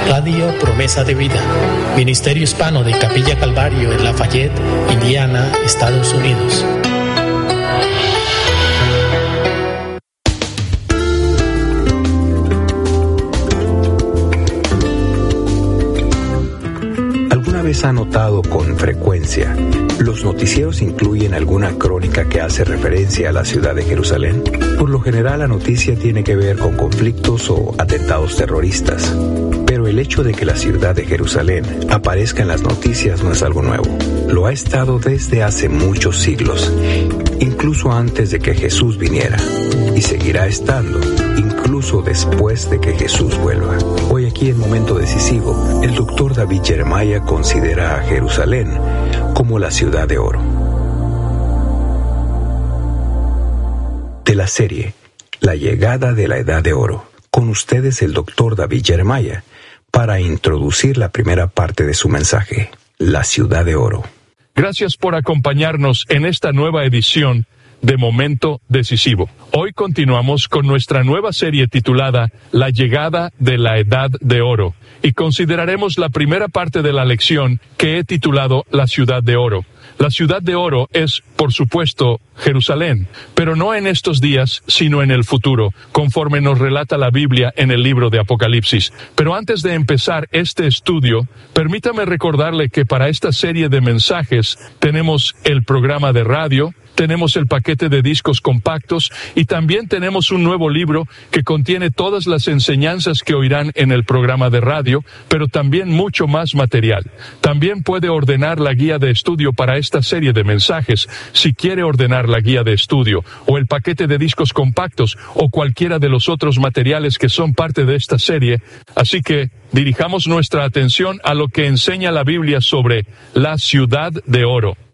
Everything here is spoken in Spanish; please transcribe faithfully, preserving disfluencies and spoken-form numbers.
Radio Promesa de Vida, Ministerio Hispano de Capilla Calvario en Lafayette, Indiana, Estados Unidos. ¿Alguna vez ha notado con frecuencia los noticieros incluyen alguna crónica que hace referencia a la ciudad de Jerusalén? Por lo general la noticia tiene que ver con conflictos o atentados terroristas. Pero el hecho de que la ciudad de Jerusalén aparezca en las noticias no es algo nuevo. Lo ha estado desde hace muchos siglos, incluso antes de que Jesús viniera, y seguirá estando, incluso después de que Jesús vuelva. Hoy aquí en Momento Decisivo, el doctor David Jeremiah considera a Jerusalén como la ciudad de oro. De la serie La llegada de la Edad de Oro, con ustedes el doctor David Jeremiah, para introducir la primera parte de su mensaje, la ciudad de oro. Gracias por acompañarnos en esta nueva edición de Momento Decisivo. Hoy continuamos con nuestra nueva serie titulada La llegada de la Edad de Oro y consideraremos la primera parte de la lección que he titulado La ciudad de oro. La ciudad de oro es, por supuesto, Jerusalén, pero no en estos días, sino en el futuro, conforme nos relata la Biblia en el libro de Apocalipsis. Pero antes de empezar este estudio, permítame recordarle que para esta serie de mensajes tenemos el programa de radio, tenemos el paquete de discos compactos y también tenemos un nuevo libro que contiene todas las enseñanzas que oirán en el programa de radio, pero también mucho más material. También puede ordenar la guía de estudio para esta serie de mensajes, si quiere ordenar la guía de estudio, o el paquete de discos compactos, o cualquiera de los otros materiales que son parte de esta serie. Así que dirijamos nuestra atención a lo que enseña la Biblia sobre la ciudad de oro.